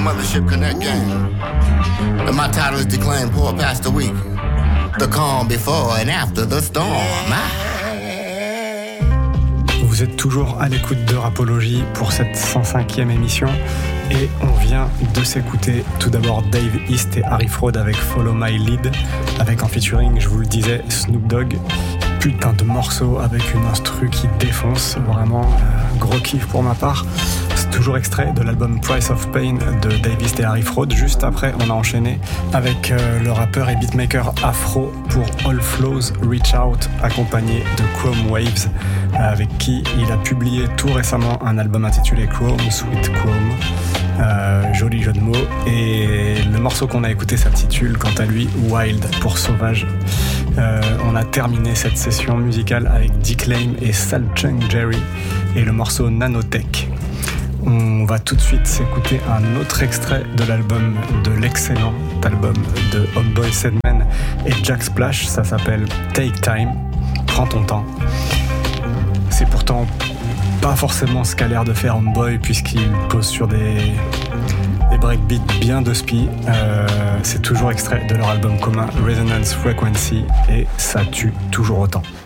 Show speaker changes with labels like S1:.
S1: Mothership Connect gang. And my title is declaimed poor past the week. The calm before and after the storm.
S2: Vous êtes toujours à l'écoute de Rapologie pour cette 105e émission et on vient de s'écouter tout d'abord Dave East et Harry Fraud avec Follow My Lead, avec en featuring, je vous le disais, Snoop Dogg. Putain de morceau avec une instru qui défonce, vraiment gros kiff pour ma part. C'est toujours extrait de l'album Price of Pain de Dave East et Harry Fraud. Juste après, on a enchaîné avec le rappeur et beatmaker Afro pour All Flows Reach Out, accompagné de Chrome Waves, avec qui il a publié tout récemment un album intitulé Chrome Sweet Chrome. Joli jeu de mots. Et le morceau qu'on a écouté s'intitule quant à lui Wild pour Sauvage. On a terminé cette session musicale avec Declaim et Salchung Jerry et le morceau Nanotech. On va tout de suite s'écouter un autre extrait de l'album, de l'excellent album de Homeboy Sedman et Jack Splash. Ça s'appelle Take Time, prends ton temps. C'est pourtant pas forcément ce qu'a l'air de faire Homeboy puisqu'il pose sur des breakbeats bien de spi. C'est toujours extrait de leur album commun Resonance Frequency et ça tue toujours autant.